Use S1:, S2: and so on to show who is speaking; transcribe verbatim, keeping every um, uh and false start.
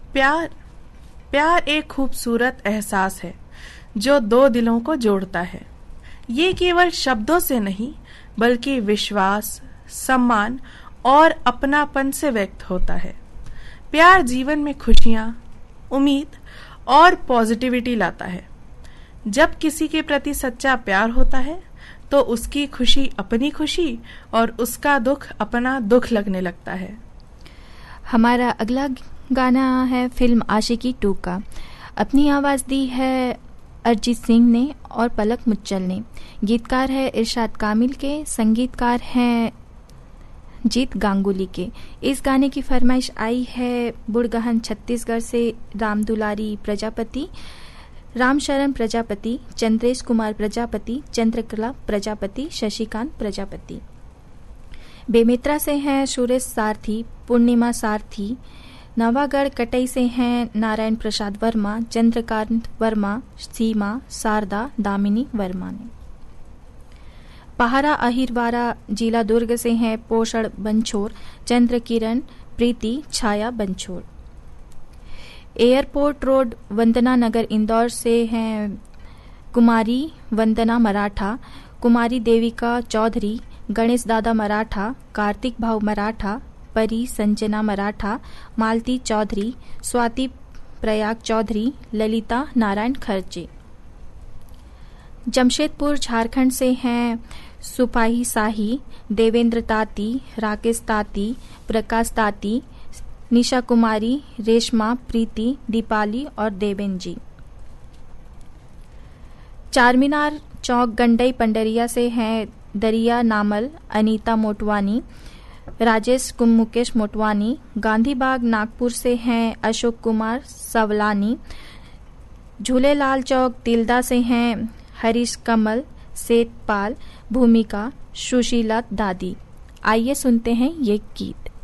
S1: प्यार प्यार एक खूबसूरत एहसास है जो दो दिलों को जोड़ता है। ये केवल शब्दों से नहीं बल्कि विश्वास, सम्मान और अपनापन से व्यक्त होता है। प्यार जीवन में खुशियाँ, उम्मीद और पॉजिटिविटी लाता है। जब किसी के प्रति सच्चा प्यार होता है तो उसकी खुशी अपनी खुशी और उसका दुख अपना दुख लगने लगता है।
S2: हमारा अगला गाना है फिल्म आशिकी टू का। अपनी आवाज़ दी है अरिजीत सिंह ने और पलक मुच्छल ने। गीतकार है इरशाद कामिल के, संगीतकार हैं जीत गांगुली के। इस गाने की फरमाइश आई है बुड़गहन छत्तीसगढ़ से राम दुलारी प्रजापति, रामशरण प्रजापति, चंद्रेश कुमार प्रजापति, चंद्रकला प्रजापति, शशिकांत प्रजापति। बेमेतरा से हैं सुरेश सारथी, पूर्णिमा सारथी। नवागढ़ कटई से हैं नारायण प्रसाद वर्मा, चंद्रकांत वर्मा, सीमा, शारदा, दामिनी वर्मा ने। पहाड़ा अहिरवारा जिला दुर्ग से हैं पोषण बंछोर, चंद्र किरण, प्रीति, छाया बंछोर। एयरपोर्ट रोड वंदना नगर इंदौर से हैं कुमारी वंदना मराठा, कुमारी देविका चौधरी, गणेश दादा मराठा, कार्तिक भाव मराठा, परी संजना मराठा, मालती चौधरी, स्वाति प्रयाग चौधरी, ललिता नारायण खर्चे। जमशेदपुर झारखंड से हैं सुपाही साही, देवेंद्र ताती, राकेश ताती, प्रकाश ताती, निशा कुमारी, रेशमा, प्रीति, दीपाली और देवेन जी। चारमीनार चौक गंडई पंडरिया से हैं दरिया नामल, अनीता मोटवानी, राजेश कुम मुकेश मोटवानी। गांधीबाग नागपुर से हैं अशोक कुमार सवलानी। झूलेलाल चौक तिल्दा से हैं हरीश कमल, सेठपाल, भूमिका, सुशीला दादी। आइए सुनते हैं ये गीत।